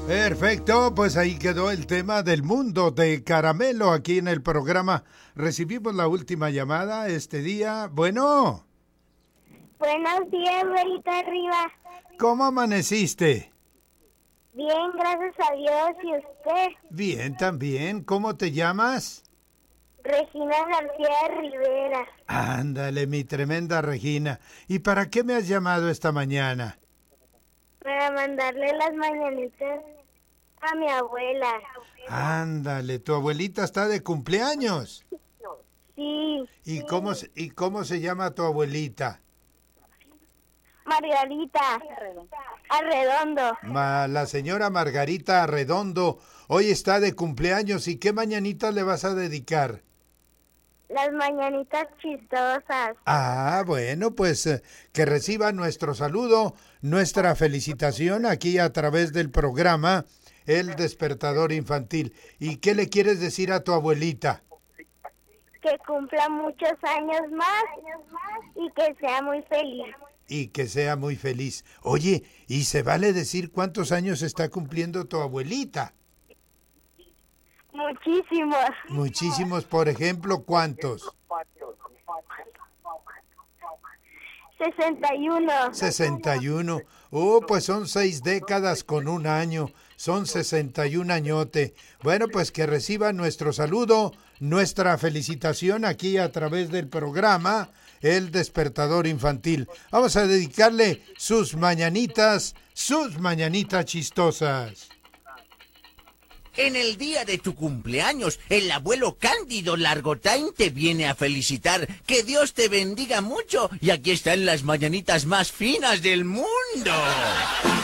Perfecto, pues ahí quedó el tema del mundo de Caramelo aquí en el programa. Recibimos la última llamada este día. Bueno, Buenos días, güerita arriba. ¿cómo amaneciste? Bien, gracias a Dios. ¿Y usted? Bien, también. ¿Cómo te llamas? Regina García Rivera. Ándale, mi tremenda Regina. ¿Y para qué me has llamado esta mañana? Para mandarle las mañanitas a mi abuela. Ándale, tu abuelita está de cumpleaños. Sí, ¿Y cómo se llama tu abuelita? Margarita Arredondo. La señora Margarita Arredondo hoy está de cumpleaños. ¿Y qué mañanitas le vas a dedicar? Las mañanitas chistosas. Ah, bueno, pues que reciba nuestro saludo, nuestra felicitación aquí a través del programa El Despertador Infantil. ¿Y qué le quieres decir a tu abuelita? Que cumpla muchos años más y que sea muy feliz. Y que sea muy feliz. Oye, ¿y se vale decir cuántos años está cumpliendo tu abuelita? Muchísimos. Muchísimos, por ejemplo, ¿cuántos? 61. 61. Pues son 6 décadas con un año. Son 61 añote. Bueno, pues que reciba nuestro saludo, nuestra felicitación aquí a través del programa El Despertador Infantil. Vamos a dedicarle sus mañanitas chistosas. En el día de tu cumpleaños, el abuelo Cándido Largotain te viene a felicitar. Que Dios te bendiga mucho. Y aquí están las mañanitas más finas del mundo.